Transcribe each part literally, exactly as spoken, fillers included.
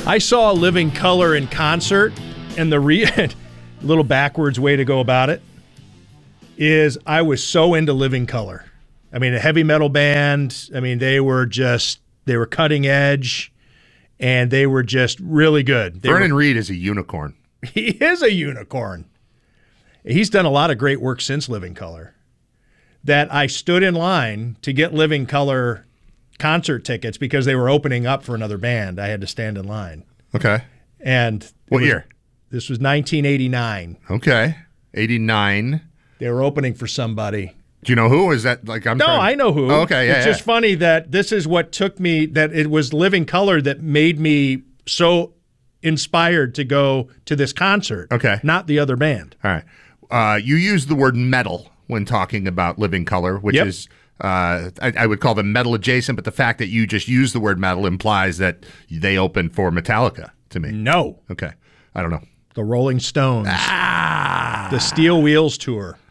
I saw Living Colour in concert, and the re- little backwards way to go about it is I was so into Living Colour. I mean, a heavy metal band. I mean, they were just, they were cutting edge, and they were just really good. They Vernon were, Reid is a unicorn. He is a unicorn. He's done a lot of great work since Living Colour. That I stood in line to get Living Colour concert tickets because they were opening up for another band. I had to stand in line. Okay. And what was, year? This was nineteen eighty-nine. Okay. eighty-nine. They were opening for somebody. Do you know who? Is that like I'm No, trying... I know who. Oh, okay, yeah. It's yeah. just funny that this is what took me, that it was Living Colour that made me so inspired to go to this concert. Okay. Not the other band. All right. Uh, you use the word metal when talking about Living Colour, which Yep. is, uh, I, I would call them metal adjacent, but the fact that you just use the word metal implies that they opened for Metallica to me. No. Okay. I don't know. The Rolling Stones. Ah. The Steel Wheels Tour.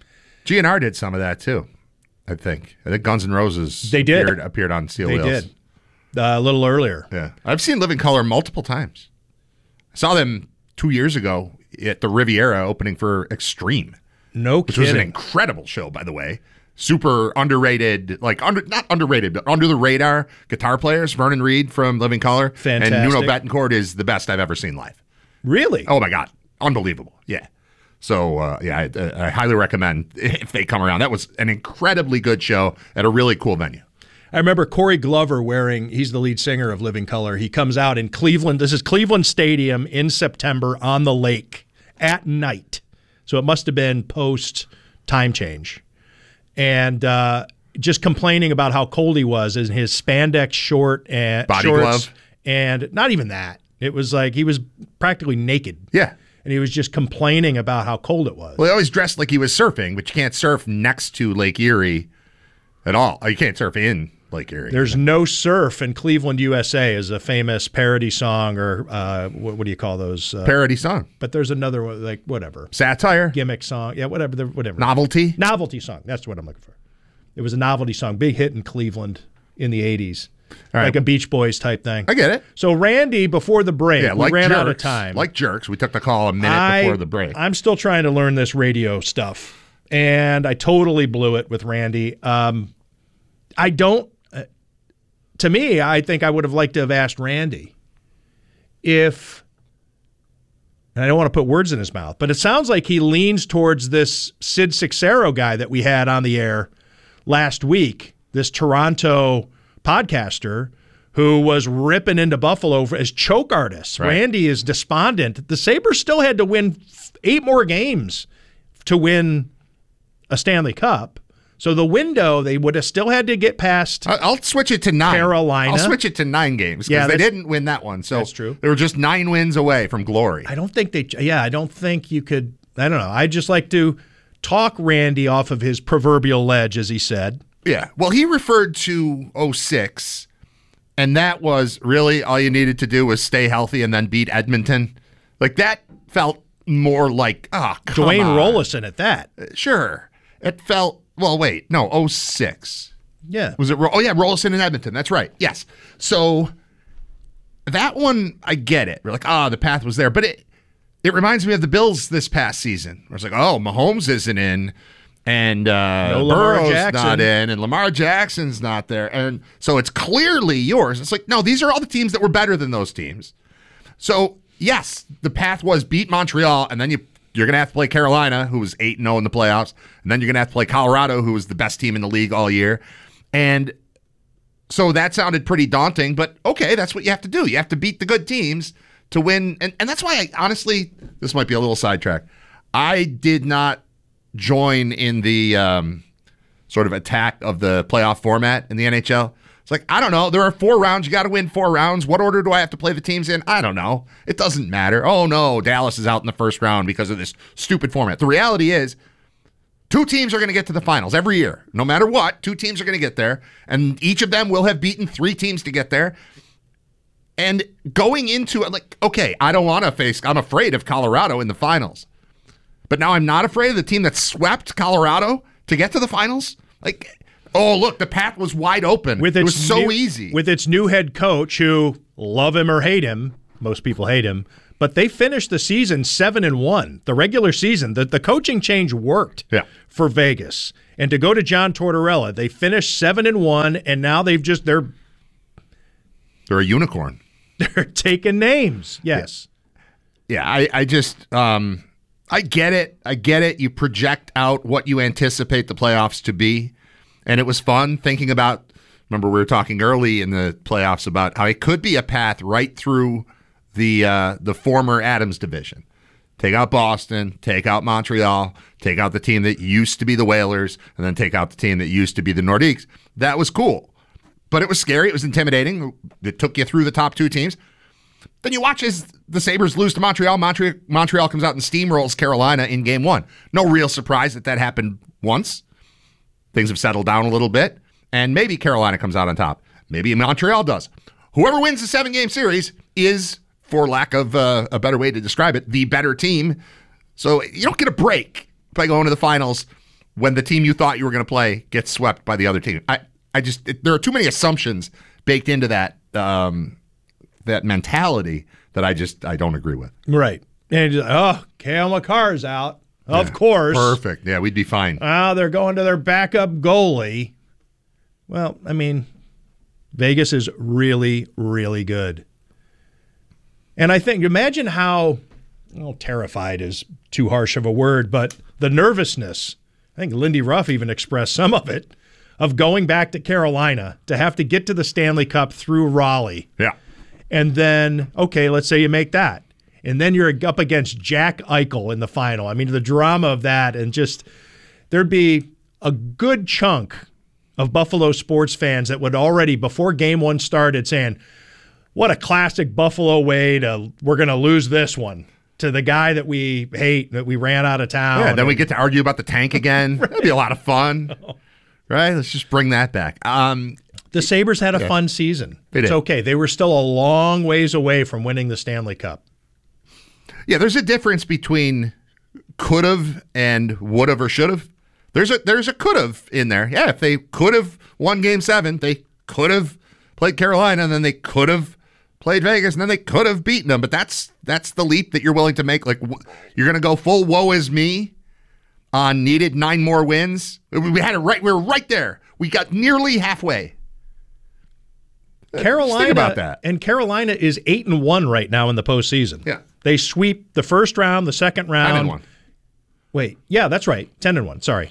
G N R did some of that too, I think. I think Guns N' Roses They did. appeared, appeared on Steel They Wheels. did. Uh, a little earlier. Yeah. I've seen Living Colour multiple times. I saw them two years ago at the Riviera opening for Extreme. No Which kidding. was an incredible show, by the way. Super underrated, like under not underrated, but under the radar guitar players. Vernon Reid from Living Colour. Fantastic. And Nuno Bettencourt is the best I've ever seen live. Really? Oh, my God. Unbelievable. Yeah. So, uh, yeah, I, I highly recommend if they come around. That was an incredibly good show at a really cool venue. I remember Corey Glover wearing, he's the lead singer of Living Colour. He comes out in Cleveland. This is Cleveland Stadium in September on the lake at night. So it must have been post time change. And uh, just complaining about how cold he was in his spandex short and Body shorts, glove. And not even that. It was like he was practically naked. Yeah. And he was just complaining about how cold it was. Well, he always dressed like he was surfing, but you can't surf next to Lake Erie at all. You can't surf in Lake Erie. There's no surf in Cleveland, U S A is a famous parody song, or uh, what, what do you call those? Uh, Parody song. But there's another one, like whatever. Satire. Gimmick song. Yeah, whatever. the- whatever. Novelty. Novelty song. That's what I'm looking for. It was a novelty song. Big hit in Cleveland in the eighties. All right. Like a Beach Boys type thing. I get it. So Randy, before the break, Yeah, we like ran jerks, out of time. Like jerks. We took the call a minute I, before the break. I'm still trying to learn this radio stuff, and I totally blew it with Randy. Um, I don't. Uh, to me, I think I would have liked to have asked Randy if, and I don't want to put words in his mouth, but it sounds like he leans towards this Sid Sixero guy that we had on the air last week, this Toronto podcaster who was ripping into Buffalo as choke artists. Right. Randy is despondent. The Sabres still had to win eight more games to win a Stanley Cup. So the window, they would have still had to get past I- I'll switch it to nine. Carolina. I'll switch it to nine games because Yeah, they that's- didn't win that one. So that's true. They were just nine wins away from glory. I don't think they, yeah, I don't think you could, I don't know. I just like to talk Randy off of his proverbial ledge, as he said. Yeah. Well, he referred to oh six, and that was really all you needed to do was stay healthy and then beat Edmonton. Like that felt more like, ah, oh, come Dwayne on. Rollison at that. Sure. It felt, well, wait, no, oh six. Yeah. Was it? Ro- Oh, yeah, Rollison and Edmonton. That's right. Yes. So that one, I get it. We're like, ah, the path was there. But it it reminds me of the Bills this past season. Where it's like, oh, Mahomes isn't in, and uh, No Lamar Burrow's Jackson. not in, and Lamar Jackson's not there. And so it's clearly yours. It's like, no, these are all the teams that were better than those teams. So, yes, the path was beat Montreal, and then you You're going to have to play Carolina, who was eight and oh in the playoffs. And then you're going to have to play Colorado, who was the best team in the league all year. And so that sounded pretty daunting, but okay, that's what you have to do. You have to beat the good teams to win. And, and that's why, I honestly, this might be a little sidetrack. I did not join in the um, sort of attack of the playoff format in the N H L. It's like, I don't know. There are four rounds. You got to win four rounds. What order do I have to play the teams in? I don't know. It doesn't matter. Oh, no, Dallas is out in the first round because of this stupid format. The reality is two teams are going to get to the finals every year. No matter what, two teams are going to get there, and each of them will have beaten three teams to get there. And going into it, like, okay, I don't want to face, I'm afraid of Colorado in the finals. But now I'm not afraid of the team that swept Colorado to get to the finals. Like, oh, look, the path was wide open. With it its was so new, easy. With its new head coach, who, love him or hate him, Most people hate him. But they finished the season seven and one. The regular season, the, the coaching change worked yeah. for Vegas. And to go to John Tortorella, they finished seven and one, and now they've just they're they're a unicorn. They're taking names. Yes. Yeah, yeah I, I just um, I get it. I get it. You project out what you anticipate the playoffs to be, and it was fun thinking about. Remember, we were talking early in the playoffs about how it could be a path right through the uh, the former Adams division. Take out Boston, take out Montreal, take out the team that used to be the Whalers, and then take out the team that used to be the Nordiques. That was cool. But it was scary. It was intimidating. It took you through the top two teams. Then you watch as the Sabres lose to Montreal. Montreal, Montreal comes out and steamrolls Carolina in game one. No real surprise that that happened once. Things have settled down a little bit, and maybe Carolina comes out on top. Maybe Montreal does. Whoever wins the seven-game series is, for lack of uh, a better way to describe it, the better team. So you don't get a break by going to the finals when the team you thought you were going to play gets swept by the other team. I, I just it, there are too many assumptions baked into that um, that mentality that I just I don't agree with. Right. And just, oh, Cale Makar's out. Of yeah, course. Perfect. Yeah, we'd be fine. Oh, they're going to their backup goalie. Well, I mean, Vegas is really, really good. And I think, imagine how, well, terrified is too harsh of a word, but the nervousness, I think Lindy Ruff even expressed some of it, of going back to Carolina to have to get to the Stanley Cup through Raleigh. Yeah. And then, okay, let's say you make that. And then you're up against Jack Eichel in the final. I mean, the drama of that, and just there'd be a good chunk of Buffalo sports fans that would already, before game one started, saying, what a classic Buffalo way to, we're going to lose this one to the guy that we hate, that we ran out of town. Yeah, then we get to argue about the tank again. Right. That'd be a lot of fun. Right? Let's just bring that back. Um, the Sabres had a yeah. fun season. They it's did. okay. They were still a long ways away from winning the Stanley Cup. Yeah, there's a difference between could've and would've or should've. There's a there's a could've in there. Yeah, if they could have won game seven, they could have played Carolina, and then they could have played Vegas, and then they could have beaten them. But that's that's the leap that you're willing to make. Like, you're going to go full woe is me on needed nine more wins. We had it right. We were right there. We got nearly halfway. Carolina, think about that. And Carolina is eight and one right now in the postseason. Yeah, they sweep the first round, the second round. Ten and one. Wait, yeah, that's right. Ten and one. Sorry.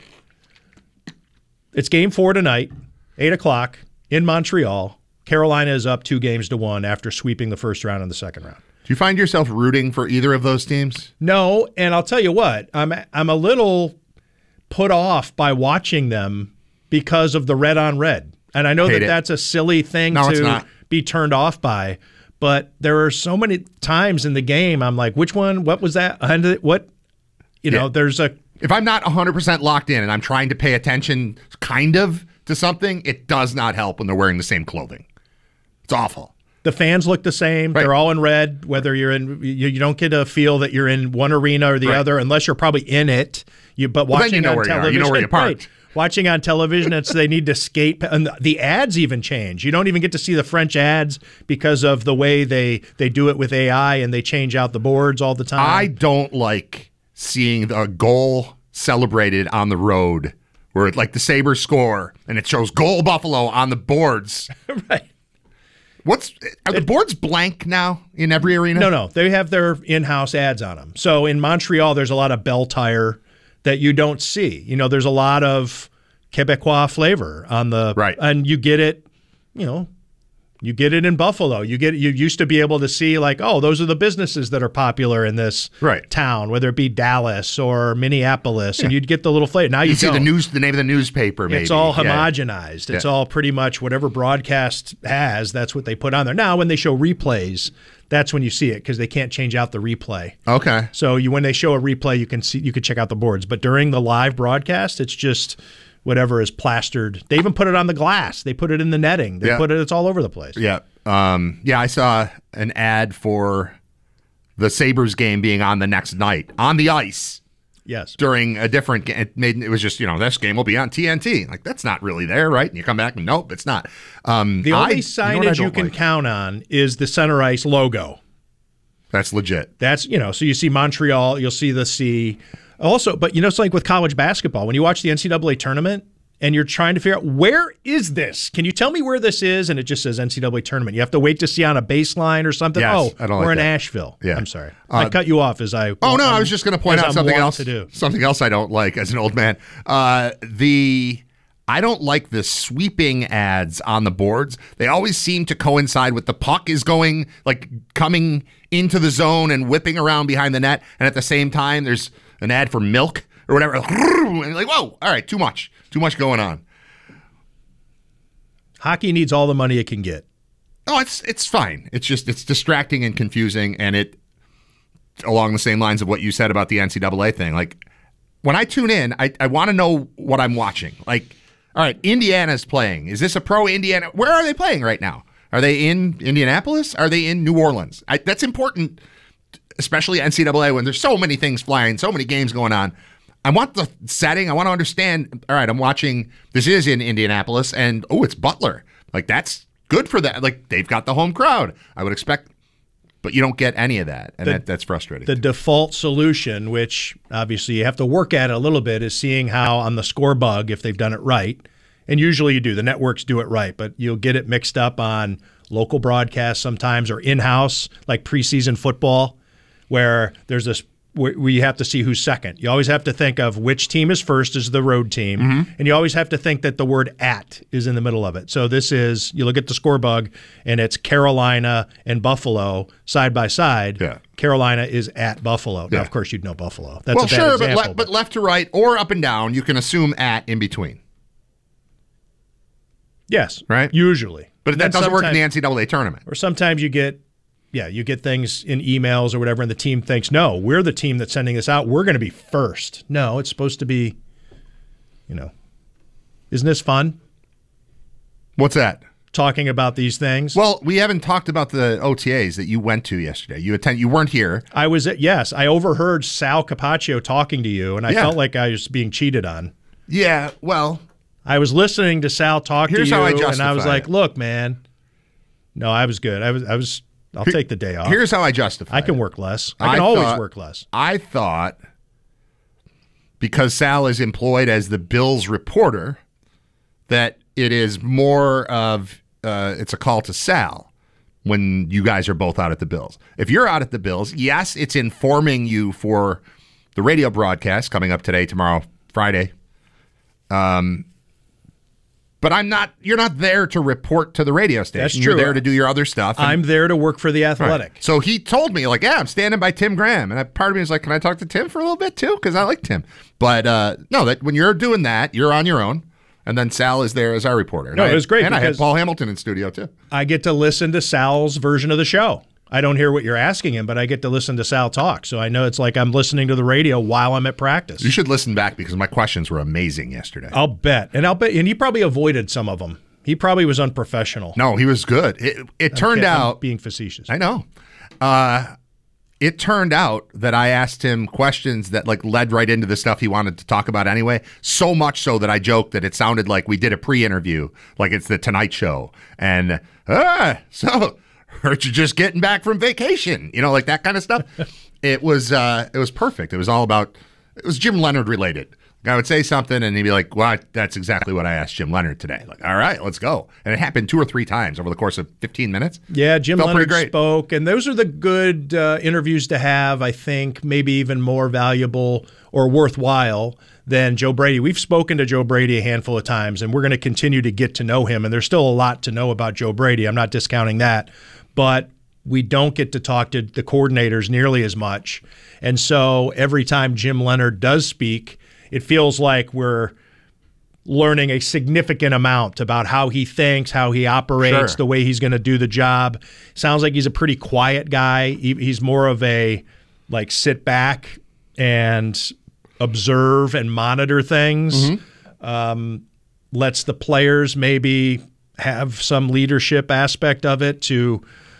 It's game four tonight, eight o'clock in Montreal. Carolina is up two games to one after sweeping the first round and the second round. Do you find yourself rooting for either of those teams? No, and I'll tell you what, I'm I'm a little put off by watching them because of the red on red. And I know Hate that it. that's a silly thing No, it's to not. be turned off by, but there are so many times in the game I'm like, which one, what was that? What, you know, Yeah. there's a... If I'm not one hundred percent locked in and I'm trying to pay attention kind of to something, it does not help when they're wearing the same clothing. It's awful. The fans look the same. Right. They're all in red. Whether you're in, you, you don't get a feel that you're in one arena or the Right. other, unless you're probably in it. You but Well, then watching you know on where you are. You television, know where you're parked. right. Watching on television, it's they need to skate, and the ads even change. You don't even get to see the French ads because of the way they they do it with A I, and they change out the boards all the time. I don't like seeing a goal celebrated on the road where it, like the Sabres score and it shows goal Buffalo on the boards. right. What's are the boards blank now in every arena? No, no, they have their in-house ads on them. So in Montreal, there's a lot of Bell Tire that you don't see. You know, there's a lot of Quebecois flavor on the right, and you get it. You know, you get it in Buffalo. You get you used to be able to see like, oh, those are the businesses that are popular in this right. town, whether it be Dallas or Minneapolis, yeah. and you'd get the little flavor. Now you, you see don't. the news, the name of the newspaper. Maybe It's all yeah. homogenized. It's yeah. all pretty much whatever broadcast has. That's what they put on there. Now, when they show replays, that's when you see it because they can't change out the replay. Okay. So you when they show a replay, you can see you can check out the boards. But during the live broadcast, it's just whatever is plastered. They even put it on the glass. They put it in the netting. They yeah. put it. It's all over the place. Yeah. Um, yeah. I saw an ad for the Sabres game being on the next night on the ice. Yes. During a different game, it made it was just you know this game will be on T N T. Like that's not really there, right? And you come back and nope, it's not. Um, the only I, signage you, know you can like? count on is the center ice logo. That's legit. That's, you know, so you see Montreal, you'll see the C. Also, but, you know, it's like with college basketball. When you watch the N C double A tournament and you're trying to figure out, where is this? Can you tell me where this is? And it just says N C double A tournament. You have to wait to see on a baseline or something. Yes, oh, I don't we're like in that. Asheville. Yeah. I'm sorry. Uh, I cut you off as I. Oh, no, um, I was just going to point as out I'm something wont else. to do. Something else I don't like as an old man. Uh, the I don't like the sweeping ads on the boards. They always seem to coincide with the puck is going, like, coming into the zone and whipping around behind the net. And at the same time, there's an ad for milk or whatever. And you're like, whoa, all right, too much. Too much going on. Hockey needs all the money it can get. Oh, it's it's fine. It's just it's distracting and confusing, and it along the same lines of what you said about the N C double A thing. Like, when I tune in, I, I want to know what I'm watching. Like, all right, Indiana's playing. Is this a pro Indiana? Where are they playing right now? Are they in Indianapolis? Are they in New Orleans? I, that's important, especially N C double A when there's so many things flying, so many games going on. I want the setting. I want to understand, all right, I'm watching, this is in Indianapolis, and, oh, it's Butler. Like, that's good for that. Like, they've got the home crowd. I would expect, but you don't get any of that, and The- that, that's frustrating. The default solution, which obviously you have to work at it a little bit, is seeing how on the score bug, if they've done it right, and usually you do, the networks do it right, but you'll get it mixed up on local broadcasts sometimes or in-house, like preseason football, where there's this where where you have to see who's second. You always have to think of which team is first is the road team, Mm-hmm. and you always have to think that the word "at" is in the middle of it. So this is, you look at the score bug, and it's Carolina and Buffalo side by side. Yeah. Carolina is at Buffalo. Now, Yeah. of course, you'd know Buffalo. That's well, a bad sure, but, example. le- but left to right or up and down, you can assume at in between. yes, Right? usually. But And that then doesn't work in the sometimes- N C double A tournament. Or sometimes you get, yeah, you get things in emails or whatever, and the team thinks, no, we're the team that's sending this out. We're going to be first. No, it's supposed to be, you know, isn't this fun? What's that? Talking about these things. Well, we haven't talked about the O T As that you went to yesterday. You attend. You weren't here. I was at, yes, I overheard Sal Capaccio talking to you, and I Yeah. felt like I was being cheated on. Yeah. Well, I was listening to Sal talk Here's to you, how I and I justify was like, it. look, man, no, I was good. I was, I was, I'll take the day off. here's how I justify. I can it. work less. I can I always thought- work less. I thought because Sal is employed as the Bills reporter, that it is more of uh, it's a call to Sal when you guys are both out at the Bills. If you're out at the Bills, yes, it's informing you for the radio broadcast coming up today, tomorrow, Friday. Um, but I'm not. You're not there to report to the radio station. That's You're true. there to do your other stuff. and- I'm there to work for the Right. Athletic. So he told me, like, yeah, I'm standing by Tim Graham. And I, part of me was like, can I talk to Tim for a little bit too? Because I like Tim. But uh, no, that when you're doing that, you're on your own. And then Sal is there as our reporter. And No, I it had- was great And I had because- Paul Hamilton in studio too. I get to listen to Sal's version of the show. I don't hear what you're asking him, but I get to listen to Sal talk. So I know it's like I'm listening to the radio while I'm at practice. You should listen back because my questions were amazing yesterday. I'll bet. And I'll bet and he probably avoided some of them. He probably was unprofessional. No, he was good. It, it turned Okay, I'm out, being facetious. I know. Uh, it turned out that I asked him questions that like led right into the stuff he wanted to talk about anyway. So much so that I joked that it sounded like we did a pre-interview, like it's the Tonight Show. And ah, so heard you just getting back from vacation, you know, like that kind of stuff. It was uh, it was perfect. It was all about. It was Jim Leonard related. I would say something and he'd be like, well, that's exactly what I asked Jim Leonard today. Like, all right, let's go. And it happened two or three times over the course of fifteen minutes. Yeah, Jim Felt Leonard pretty great. spoke, and those are the good uh, interviews to have, I think, maybe even more valuable or worthwhile than Joe Brady. We've spoken to Joe Brady a handful of times, and we're going to continue to get to know him, and there's still a lot to know about Joe Brady. I'm not discounting that, but we don't get to talk to the coordinators nearly as much. And so every time Jim Leonard does speak, it feels like we're learning a significant amount about how he thinks, how he operates, Sure. the way he's going to do the job. Sounds like he's a pretty quiet guy. He, he's more of a like sit back and observe and monitor things. Um, lets the players maybe have some leadership aspect of it to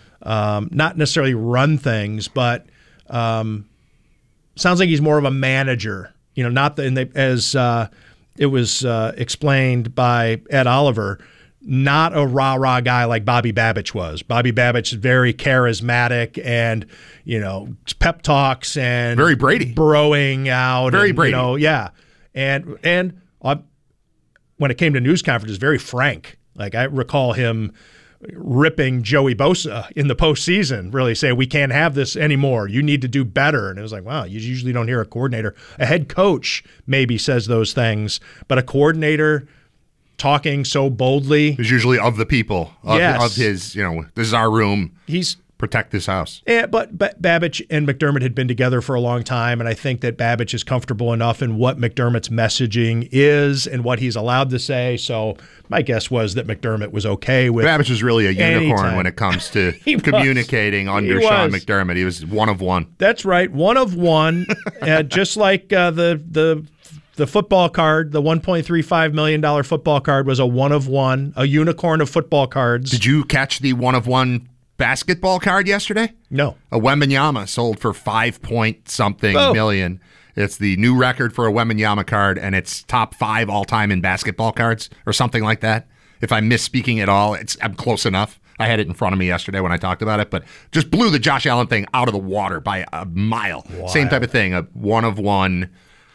um, not necessarily run things, but um, sounds like he's more of a manager. You know, not the, and they, as uh, it was uh, explained by Ed Oliver, not a rah-rah guy like Bobby Babich was. Bobby Babich is very charismatic and, you know, pep talks and very Brady. Broing out. Very and, Brady. You know, yeah. And, and uh, when it came to news conferences, very frank. Like I recall him ripping Joey Bosa in the postseason, really say, we can't have this anymore. You need to do better. And it was like, wow, you usually don't hear a coordinator. A head coach maybe says those things, but a coordinator talking so boldly. He's usually of the people, of, yes. of his, you know, this is our room. He's protect this house. Yeah, but, but Babich and McDermott had been together for a long time, and I think that Babich is comfortable enough in what McDermott's messaging is and what he's allowed to say. So my guess was that McDermott was okay with Babich is really a unicorn anytime. when it comes to He communicating was. under He Sean was. McDermott. He was one of one. That's right, one of one, uh, just like uh, the the the football card, the one point three five million dollars football card was a one of one, a unicorn of football cards. Did you catch the one of one basketball card yesterday? No. A Wembanyama sold for five point something Oh. million. It's the new record for a Wembanyama card, and it's top five all time in basketball cards or something like that. If I'm misspeaking at all, it's I'm close enough. I had it in front of me yesterday when I talked about it, but just blew the Josh Allen thing out of the water by a mile. Wild. Same type of thing, a one of one,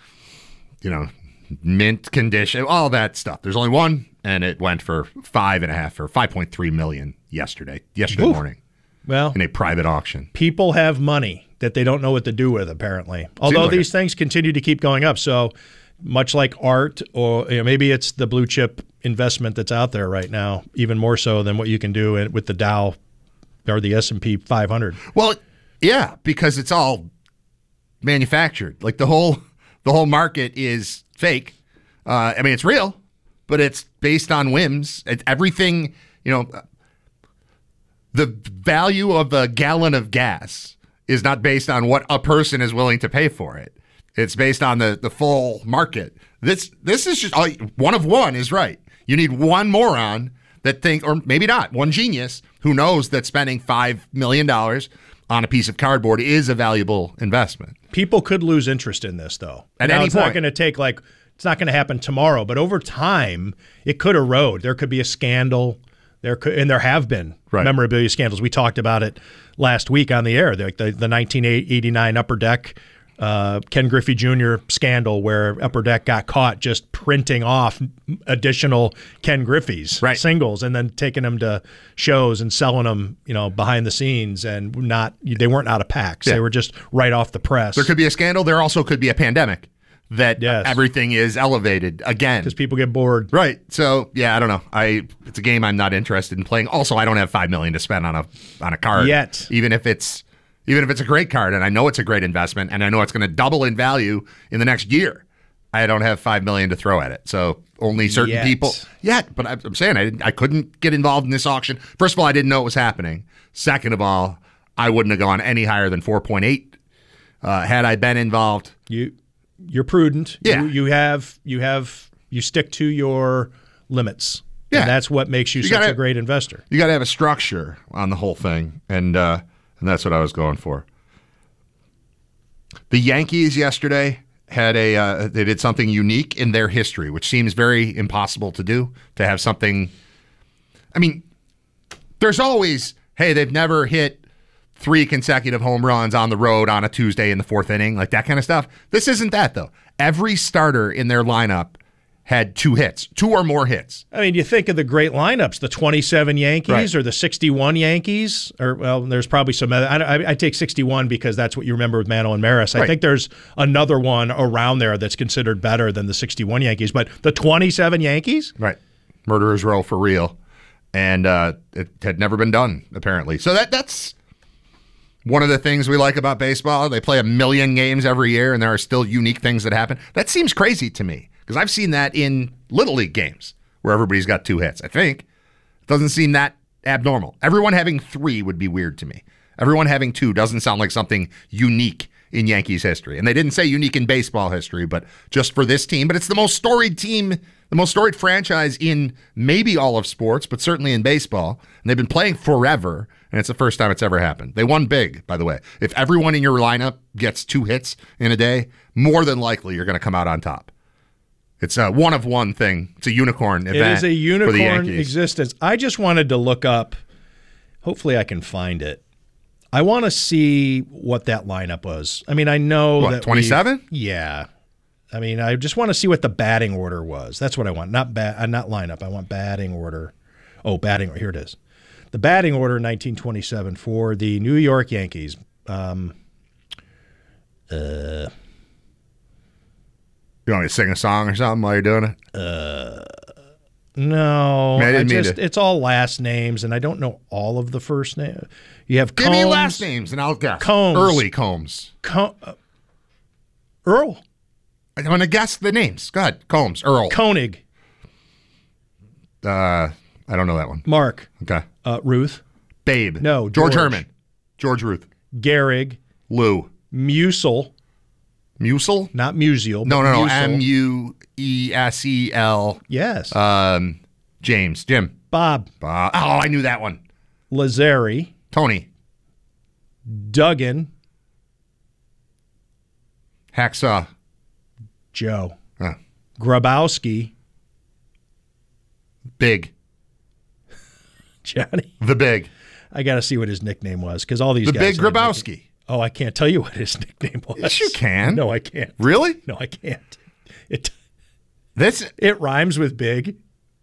you know, mint condition, all that stuff. There's only one, and it went for five and a half or five point three million yesterday, yesterday Oof. morning Well, in a private auction. people have money that they don't know what to do with, apparently. Although like these it. things continue to keep going up. So much like art, or you know, maybe it's the blue chip investment that's out there right now, even more so than what you can do with the Dow or the S and P five hundred. Well, yeah, because it's all manufactured. Like the whole the whole market is fake. Uh, I mean, it's real, but it's based on whims. It's everything, you know, the value of a gallon of gas is not based on what a person is willing to pay for it. It's based on the, the full market. This this is just one of one is right. You need one moron that think, or maybe not, one genius who knows that spending five million dollars on a piece of cardboard is a valuable investment. People could lose interest in this, though. At now, any it's not point. going to take like it's not going to happen tomorrow, but over time, it could erode. There could be a scandal. There could, and there have been Right. memorabilia scandals. We talked about it last week on the air. Like the, the nineteen eighty-nine Upper Deck uh, Ken Griffey Junior scandal, where Upper Deck got caught just printing off additional Ken Griffey's Right. singles and then taking them to shows and selling them, you know, behind the scenes, and not they weren't out of packs. Yeah. They were just right off the press. There could be a scandal. There also could be a pandemic that Yes. everything is elevated again. because people get bored. Right. So yeah, I don't know. I it's a game I'm not interested in playing. Also, I don't have five million to spend on a on a card Yet. Even if it's even if it's a great card, and I know it's a great investment, and I know it's going to double in value in the next year. I don't have five million to throw at it. So only certain Yet. people yet. But I- I'm saying I didn't, I couldn't get involved in this auction. First of all, I didn't know it was happening. Second of all, I wouldn't have gone any higher than four point eight uh, had I been involved. You you're prudent. Yeah. You, you have you have you stick to your limits. Yeah. And that's what makes you, You such gotta- a great investor. You got to have a structure on the whole thing, and uh, and that's what I was going for. The Yankees yesterday had a uh, they did something unique in their history, which seems very impossible to do. To have something, I mean, there's always hey they've never hit three consecutive home runs on the road on a Tuesday in the fourth inning, like that kind of stuff. This isn't that though. Every starter in their lineup had two hits, two or more hits. I mean, you think of the great lineups, the twenty-seven Yankees Right. or the sixty-one Yankees, or well, there's probably some other. I, I, I take sixty-one because that's what you remember with Mantle and Maris. I Right. think there's another one around there that's considered better than the sixty-one Yankees, but the twenty-seven Yankees, Right. Murderers Row for real. And uh, it had never been done, apparently. So that that's one of the things we like about baseball. They play a million games every year, and there are still unique things that happen. That seems crazy to me, because I've seen that in Little League games where everybody's got two hits, I think. It doesn't seem that abnormal. Everyone having three would be weird to me. Everyone having two doesn't sound like something unique in Yankees history. And they didn't say unique in baseball history, but just for this team. But it's the most storied team, the most storied franchise in maybe all of sports, but certainly in baseball. And they've been playing forever, and it's the first time it's ever happened. They won big, by the way. If everyone in your lineup gets two hits in a day, more than likely you're going to come out on top. It's a one of one thing. It's a unicorn event. It is a for the unicorn Yankees. existence. I just wanted to look up. Hopefully, I can find it. I want to see what that lineup was. I mean, I know What, that twenty-seven? Yeah. I mean, I just want to see what the batting order was. That's what I want. Not bat, uh, not lineup. I want batting order. Oh, batting. Here it is. The batting order in nineteen twenty-seven for the New York Yankees. Um, uh, You want me to sing a song or something while you're doing it? Uh, no. I didn't mean just, to. It's all last names, and I don't know all of the first name. You have Give Combs. me last names, and I'll guess. Combs. Early Combs. Com- uh, Earl. I'm going to guess the names. Go ahead. Combs. Earl. Koenig. uh, I don't know that one. Mark. Okay. Uh, Ruth. Babe. No, George, George. Herman. George Ruth. Gehrig. Lou. Musel. Musel? Not Musial. No, but no, no. Musel. M U E S E L. Yes. Um, James. Jim. Bob. Uh, oh, I knew that one. Lazzari. Tony. Duggan. Hacksaw. Joe. Uh, Grabowski. Big. Johnny. The Big. I got to see what his nickname was because all these The guys. Big had Grabowski. nicknames. Oh, I can't tell you what his nickname was. Yes, you can. No, I can't. Really? No, I can't. It This it rhymes with big.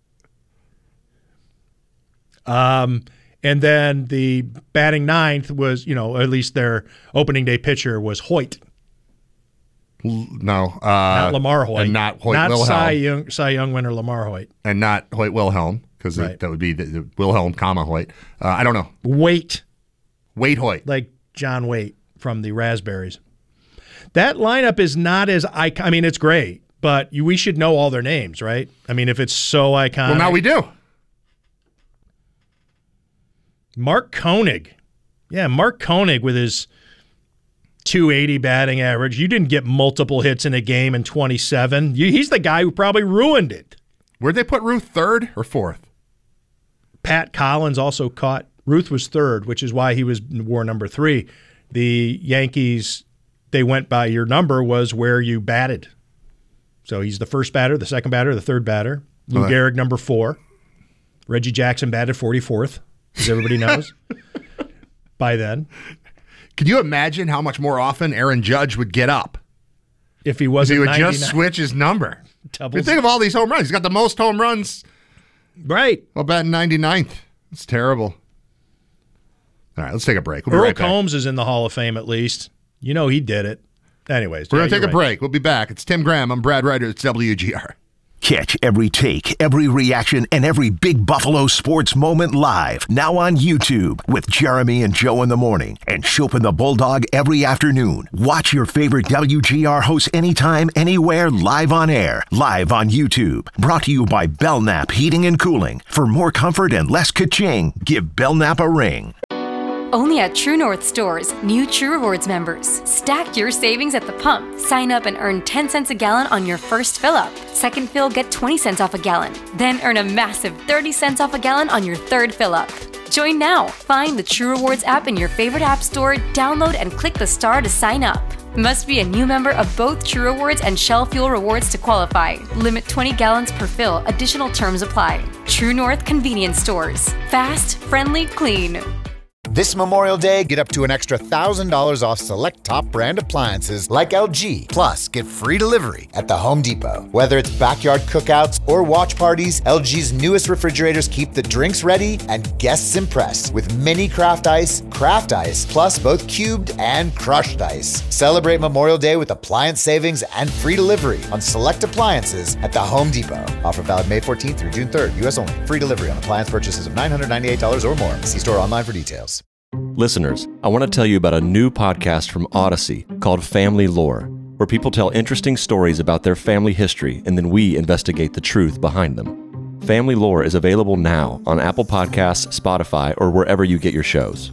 Um, and then the batting ninth was, you know, at least their opening day pitcher was Hoyt, no, uh, not Lamar Hoyt, and not Hoyt not Wilhelm, Cy Young, Cy Young winner Lamar Hoyt. and not Hoyt Wilhelm because Right. that would be the, the Wilhelm, comma Hoyt. Uh, I don't know. Waite, Wait Hoyt. like John Waite from the Raspberries. That lineup is not as iconic. I mean, it's great, but you, we should know all their names, right? I mean, if it's so iconic. Well, now we do. Mark Koenig. Yeah, Mark Koenig with his two eighty batting average. You didn't get multiple hits in a game in twenty-seven. You, he's the guy who probably ruined it. Where'd they put Ruth, third or fourth? Pat Collins also caught. Ruth was third, which is why he was wore number three. The Yankees, they went by your number was where you batted. So he's the first batter, the second batter, the third batter. Lou Okay. Gehrig, number four. Reggie Jackson batted forty-fourth, as everybody knows by then. Can you imagine how much more often Aaron Judge would get up? If he He wasn't would ninety-nine. just switch his number. Doubles. You think of all these home runs. He's got the most home runs. Right. Well, batting ninety-ninth. It's terrible. All right, let's take a break. We'll be Earl right back. Combs is in the Hall of Fame at least. You know he did it. Anyways. We're yeah, going to take you're a right. break. We'll be back. It's Tim Graham. I'm Brad Ryder. It's W G R. Catch every take, every reaction, and every big Buffalo sports moment live now on YouTube with Jeremy and Joe in the morning and Chopin the Bulldog every afternoon. Watch your favorite W G R hosts anytime, anywhere, live on air, live on YouTube. Brought to you by Belknap Heating and Cooling. For more comfort and less ka-ching, give Belknap a ring. Only at True North stores, new True Rewards members. Stack your savings at the pump. Sign up and earn ten cents a gallon on your first fill up. Second fill, get twenty cents off a gallon. Then earn a massive thirty cents off a gallon on your third fill up. Join now. Find the True Rewards app in your favorite app store, download and click the star to sign up. Must be a new member of both True Rewards and Shell Fuel Rewards to qualify. Limit twenty gallons per fill. Additional terms apply. True North Convenience Stores. Fast, friendly, clean. This Memorial Day, get up to an extra one thousand dollars off select top brand appliances like L G. Plus, get free delivery at the Home Depot. Whether it's backyard cookouts or watch parties, L G's newest refrigerators keep the drinks ready and guests impressed with mini craft ice, craft ice, plus both cubed and crushed ice. Celebrate Memorial Day with appliance savings and free delivery on select appliances at the Home Depot. Offer valid May fourteenth through June third, U S only. Free delivery on appliance purchases of nine hundred ninety-eight dollars or more. See store online for details. Listeners, I want to tell you about a new podcast from Odyssey called Family Lore, where people tell interesting stories about their family history and then we investigate the truth behind them. Family Lore is available now on Apple Podcasts, Spotify, or wherever you get your shows.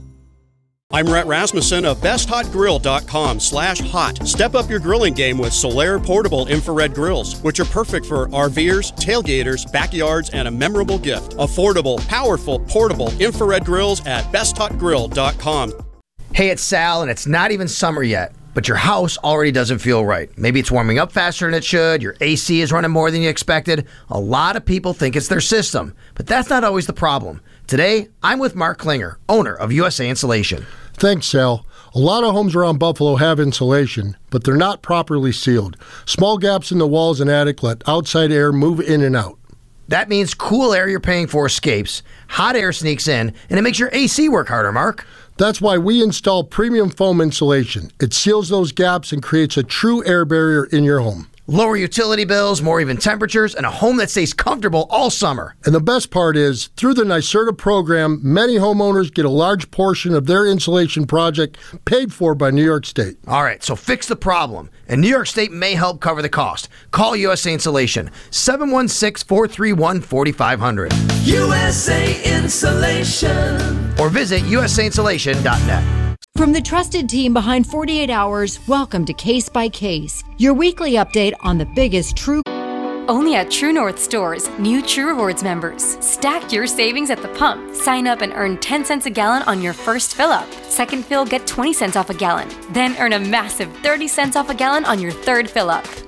I'm Rhett Rasmussen of best hot grill dot com slash hot. Step up your grilling game with Solaire portable infrared grills, which are perfect for RVers, tailgaters, backyards, and a memorable gift. Affordable, powerful, portable infrared grills at best hot grill dot com. Hey, it's Sal, and it's not even summer yet. but your house already doesn't feel right. Maybe it's warming up faster than it should, your A C is running more than you expected. A lot of people think it's their system, but that's not always the problem. Today, I'm with Mark Klinger, owner of U S A Insulation. Thanks, Sal. A lot of homes around Buffalo have insulation, but they're not properly sealed. Small gaps in the walls and attic let outside air move in and out. That means cool air you're paying for escapes, hot air sneaks in, and it makes your A C work harder, Mark. That's why we install premium foam insulation. It seals those gaps and creates a true air barrier in your home. Lower utility bills, more even temperatures, and a home that stays comfortable all summer. And the best part is, through the NYSERDA program, many homeowners get a large portion of their insulation project paid for by New York State. All right, so fix the problem, and New York State may help cover the cost. Call U S A Insulation, seven one six, four three one, four five zero zero. U S A Insulation. Or visit U S A insulation dot net. From the trusted team behind forty-eight hours, welcome to Case by Case, your weekly update on the biggest true... Only at True North stores, new True Rewards members. Stack your savings at the pump. Sign up and earn ten cents a gallon on your first fill-up. Second fill, get twenty cents off a gallon. Then earn a massive thirty cents off a gallon on your third fill-up.